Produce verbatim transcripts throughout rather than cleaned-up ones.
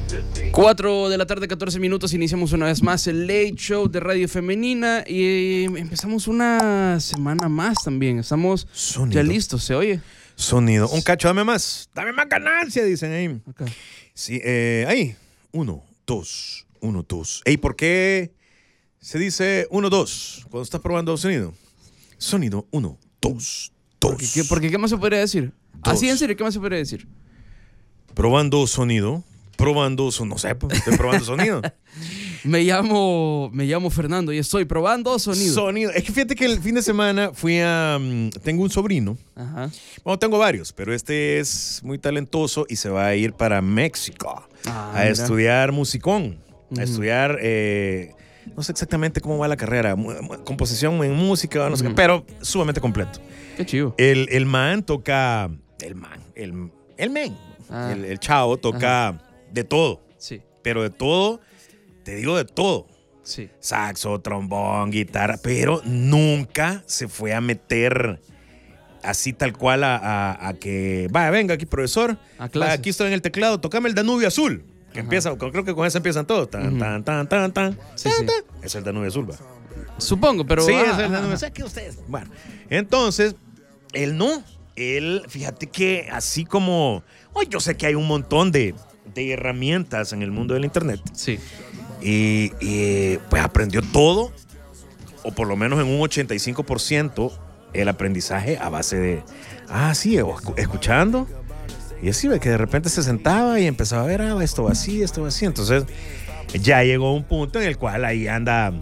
cuatro de la tarde, catorce minutos, iniciamos una vez más el Late Show de Radio Femenina y empezamos una semana más también. Estamos Sonido. Ya listos, ¿se oye? Sonido. Un cacho, dame más. Dame más ganancia, dicen ahí. Okay. Sí, eh, ahí. Uno, dos, uno, dos. Ey, ¿por qué se dice uno, dos cuando estás probando sonido? Sonido, uno, dos, dos. ¿Por qué, porque, ¿qué más se podría decir? Dos. Así en serio, ¿qué más se podría decir? Probando sonido. Probando sonido. No sé, pues, estoy probando sonido. Me llamo, me llamo Fernando y estoy probando sonido. Sonido. Es que fíjate que el fin de semana fui a... Um, tengo un sobrino. Ajá. Bueno, tengo varios, pero este es muy talentoso y se va a ir para México ah, a mira. estudiar musicón. Uh-huh. A estudiar... Eh, no sé exactamente cómo va la carrera. Composición en música, no sé uh-huh. qué, pero sumamente completo. Qué chido. El, el man toca... El man. El, el men. Ah. El, el chavo toca Ajá. de todo. Sí. Pero de todo... Te digo de todo. Sí. Saxo, trombón, guitarra, pero nunca se fue a meter así tal cual a, a, a que, vaya, venga aquí, profesor, vaya, aquí estoy en el teclado, tocame el Danubio Azul, que Ajá. empieza, creo que con eso empiezan todos, tan, uh-huh. tan, tan, tan, tan, sí, tan, sí. tan. Es el Danubio Azul, va. Supongo, pero... Sí, ah, es el Danubio Azul, que ustedes, bueno, entonces, él no, él, fíjate que así como, oh, yo sé que hay un montón de, de herramientas en el mundo del internet. Sí. Y, y pues aprendió todo, o por lo menos en un ochenta y cinco por ciento el aprendizaje a base de, ah, sí, escuchando. Y así, ve que de repente se sentaba y empezaba a ver, ah, esto va así, esto va así. Entonces ya llegó un punto en el cual ahí anda,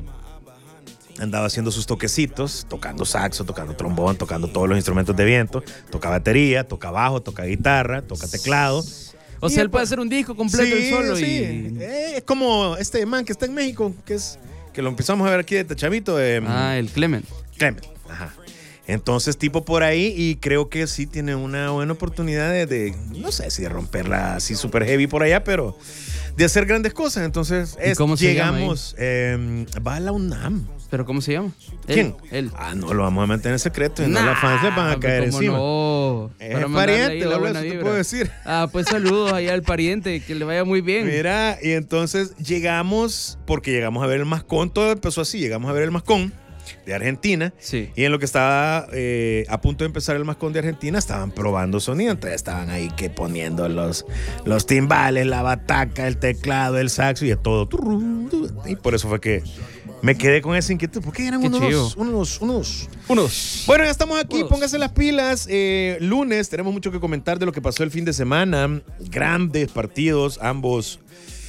andaba haciendo sus toquecitos, tocando saxo, tocando trombón, tocando todos los instrumentos de viento, toca batería, toca bajo, toca guitarra, toca teclado. O sea, él puede hacer un disco completo sí, él solo sí. y... Eh, es como este man que está en México, que es que lo empezamos a ver aquí de chavito. Eh, ah, el Clement. Clement, ajá. Entonces, tipo por ahí, y creo que sí tiene una buena oportunidad de, de no sé si de romperla así súper heavy por allá, pero de hacer grandes cosas. Entonces, es, ¿cómo se llegamos, eh, va a la UNAM. ¿Pero cómo se llama? ¿Quién? Él. él. Ah, no, lo vamos a mantener en secreto. Y nah, no las fans se van a caer encima. No. Es pariente, o eso te puedo decir. Ah, pues saludos allá al pariente, que le vaya muy bien. Mira, y entonces llegamos, porque llegamos a ver el Mascón, todo empezó así, llegamos a ver el Mascón de Argentina. Sí. Y en lo que estaba eh, a punto de empezar el Mascón de Argentina, estaban probando sonido. Entonces estaban ahí que poniendo los, los timbales, la bataca, el teclado, el saxo y de todo. Y por eso fue que me quedé con esa inquietud. ¿Por qué eran qué unos, unos, unos, unos? Bueno, ya estamos aquí. Unos. Pónganse las pilas. Eh, lunes tenemos mucho que comentar de lo que pasó el fin de semana. Grandes partidos, ambos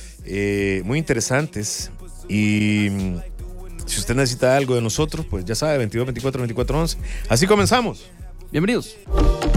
eh, muy interesantes. Y si usted necesita algo de nosotros, pues ya sabe, veintidós, veinticuatro, veinticuatro, once. Así comenzamos. Bienvenidos.